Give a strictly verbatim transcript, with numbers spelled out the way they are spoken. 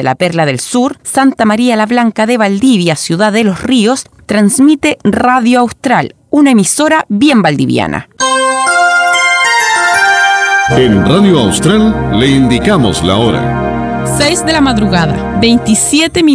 la Perla del Sur, Santa María la Blanca de Valdivia, Ciudad de los Ríos, transmite Radio Austral, una emisora bien valdiviana. En Radio Austral le indicamos la hora. seis de la madrugada, veintisiete minutos.